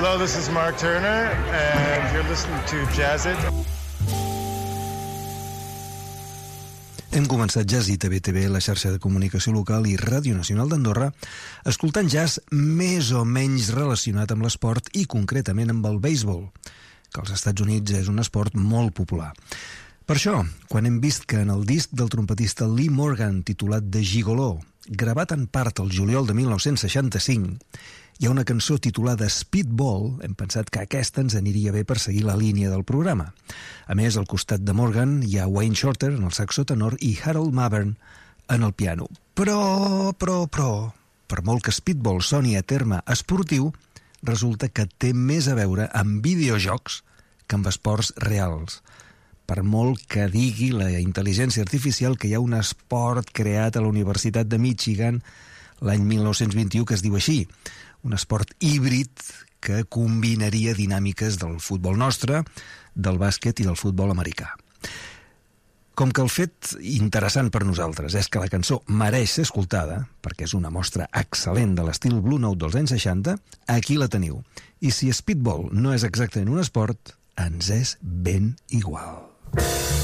Hello, this is Mark Turner, and you're listening to Jazz It. Hem començat Jazz It a BTV, la xarxa de comunicació local i Ràdio Nacional d'Andorra, escoltant jazz més o menys relacionat amb l'esport i concretament amb el béisbol, que als Estats Units és un esport molt popular. Per això, quan hem vist que en el disc del trompetista Lee Morgan titulat The Gigolo, gravat en part el juliol de 1965, hi ha una cançó titulada Speedball, hem pensat que aquesta ens aniria bé per seguir la línia del programa. A més, al costat de Morgan hi ha Wayne Shorter en el saxo tenor i Harold Mavern en el piano. Però, per molt que Speedball soni a terme esportiu, resulta que té més a veure amb videojocs que amb esports reals. Per molt que digui la intel·ligència artificial que hi ha un esport creat a la Universitat de Michigan l'any 1921 que es diu així, un esport híbrid que combinaria dinàmiques del futbol nostre, del bàsquet i del futbol americà. Com que el fet interessant per nosaltres és que la cançó mereix ser escoltada, perquè és una mostra excel·lent de l'estil Blue Note dels anys 60, aquí la teniu. I si Speedball no és exactament un esport, ens és ben igual.